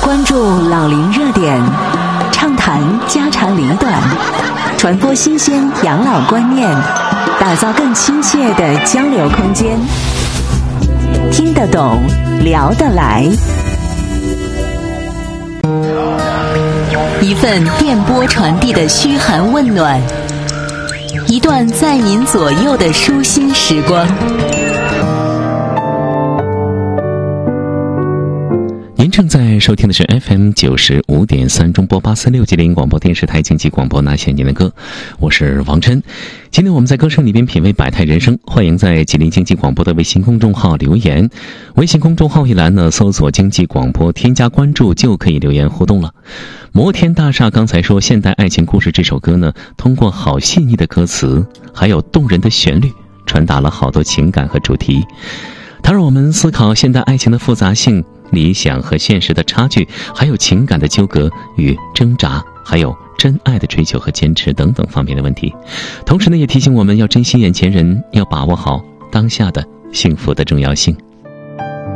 关注老龄热点，畅谈家长里短，传播新鲜养老观念，打造更亲切的交流空间。听得懂，聊得来。一份电波传递的嘘寒问暖，一段在您左右的舒心时光。 您正在收听的是 FM 95.3中波846吉林广播电视台经济广播那些年的歌，我是王琛。今天我们在歌声里边品味百态人生，欢迎在吉林经济广播的微信公众号留言。微信公众号一栏呢，搜索经济广播，添加关注就可以留言互动了。摩天大厦刚才说现代爱情故事这首歌呢，通过好细腻的歌词还有动人的旋律，传达了好多情感和主题。它让我们思考现代爱情的复杂性，理想和现实的差距，还有情感的纠葛与挣扎，还有真爱的追求和坚持等等方面的问题。同时呢，也提醒我们要珍惜眼前人，要把握好当下的幸福的重要性。